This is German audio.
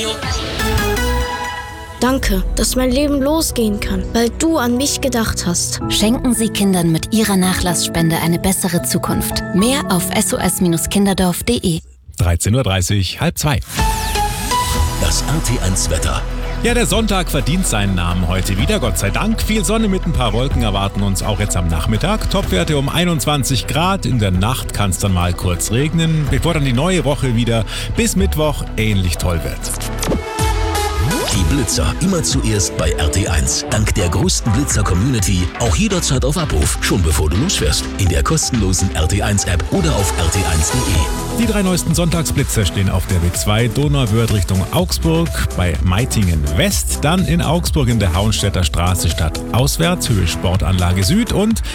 Danke, dass mein Leben losgehen kann, weil du an mich gedacht hast. Schenken Sie Kindern mit Ihrer Nachlassspende eine bessere Zukunft. Mehr auf sos-kinderdorf.de. 13:30 Uhr, 1:30. Das RT1 Wetter. Ja, der Sonntag verdient seinen Namen heute wieder, Gott sei Dank. Viel Sonne mit ein paar Wolken erwarten uns auch jetzt am Nachmittag. Topwerte um 21 Grad. In der Nacht kann es dann mal kurz regnen, bevor dann die neue Woche wieder bis Mittwoch ähnlich toll wird. Die Blitzer immer zuerst bei RT1. Dank der größten Blitzer-Community auch jederzeit auf Abruf, schon bevor du losfährst. In der kostenlosen RT1-App oder auf rt1.de. Die 3 neuesten Sonntagsblitzer stehen auf der W2 Donauwörth Richtung Augsburg, bei Meitingen West, dann in Augsburg in der Hauenstädter Straße stadtauswärts, Höhe Sportanlage Süd und